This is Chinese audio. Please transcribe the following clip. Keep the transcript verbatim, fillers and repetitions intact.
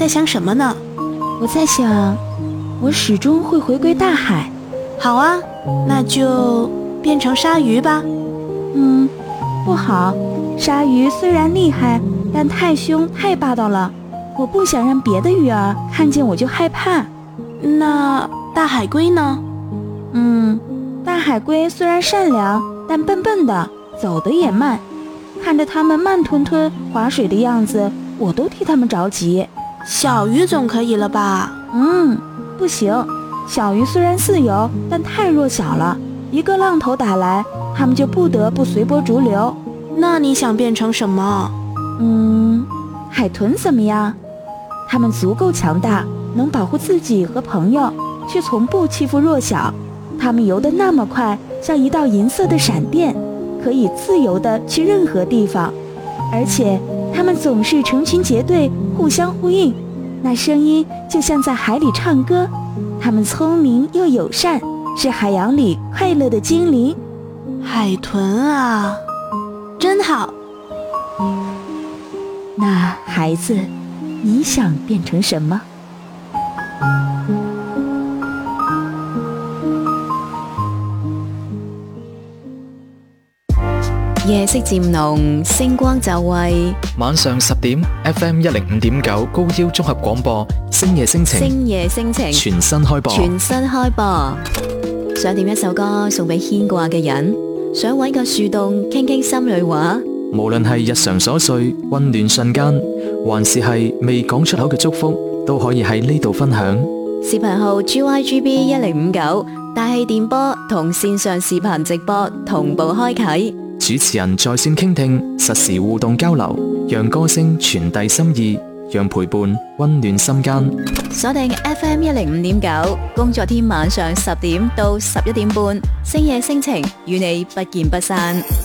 在想什么呢？ 我在想，我始终会回归大海。 好啊，那就变成鲨鱼吧。 嗯，不好，鲨鱼虽然厉害，但太凶太霸道了，我不想让别的鱼儿看见我就害怕。 那大海龟呢？ 嗯，大海龟虽然善良，但笨笨的，走得也慢，看着它们慢吞吞划水的样子，我都替它们着急。 小鱼总可以了吧？ 嗯，不行，小鱼虽然自由，但太弱小了，一个浪头打来，它们就不得不随波逐流。 那你想变成什么？ 嗯，海豚怎么样？它们足够强大，能保护自己和朋友，却从不欺负弱小。它们游得那么快，像一道银色的闪电，可以自由地去任何地方。而且它们总是成群结队，互相呼应，那声音就像在海里唱歌。它们聪明又友善，是海洋里快乐的精灵。 海豚啊，真好。 那孩子，你想变成什么？ 夜色漸濃，星光就位。 晚上十點 F M 一零五點九高腰綜合廣播，星夜星情， 星夜星情全新開播。 全新開播。想點一首歌送俾牽掛嘅人，想搵個樹洞傾傾心裏話。 無論係日常瑣碎、溫暖瞬間，還是係未講出口嘅祝福，都可以喺呢度分享。 視頻號 G Y G B 一零五九，大氣電波同線上視頻直播同步開啟。 主持人在線傾聽，實時互動交流，讓歌聲傳遞心意，讓陪伴溫暖心間。 鎖定 F M 一零五點九，工作天晚上十點到十一點半，星夜星情與你不見不散。